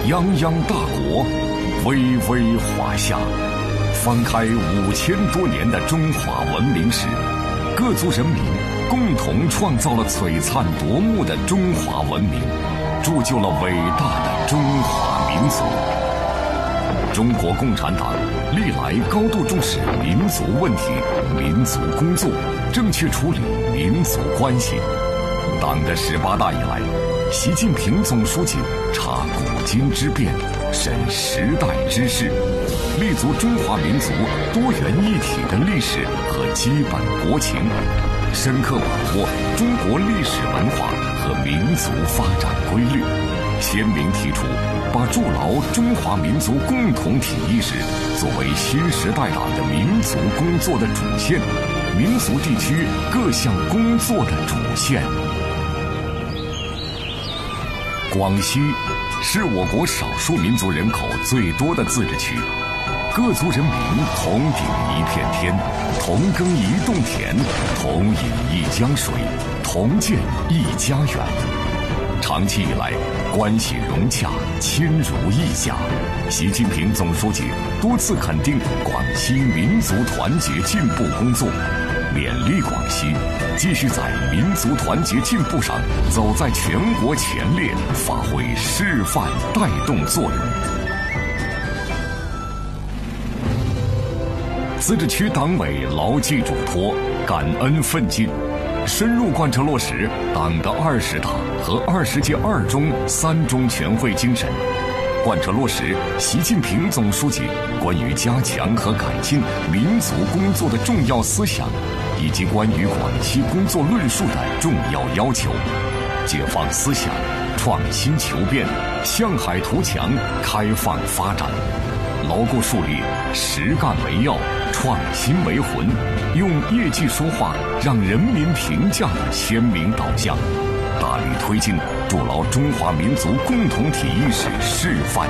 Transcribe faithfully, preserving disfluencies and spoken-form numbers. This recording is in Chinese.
泱泱大国，巍巍华夏。翻开五千多年的中华文明史，各族人民共同创造了璀璨夺目的中华文明，铸就了伟大的中华民族。中国共产党历来高度重视民族问题、民族工作，正确处理民族关系。党的十八大以来，习近平总书记察古今之变，审时代之势，立足中华民族多元一体的历史和基本国情，深刻把握中国历史文化和民族发展规律，鲜明提出把筑牢中华民族共同体意识作为新时代党的民族工作的主线，民族地区各项工作的主线。广西是我国少数民族人口最多的自治区，各族人民同顶一片天，同耕一洞田，同饮一江水，同建一家园。长期以来，关系融洽，亲如一家。习近平总书记多次肯定广西民族团结进步工作，勉励广西继续在民族团结进步上走在全国前列，发挥示范带动作用。自治区党委牢记嘱托，感恩奋进，深入贯彻落实党的二十大和二十届二中、三中全会精神，贯彻落实习近平总书记关于加强和改进民族工作的重要思想，以及关于广西工作论述的重要要求，解放思想，创新求变，向海图强，开放发展，牢固树立实干为要，创新为魂，用业绩说话，让人民评价的鲜明导向，大力推进筑牢中华民族共同体意识示范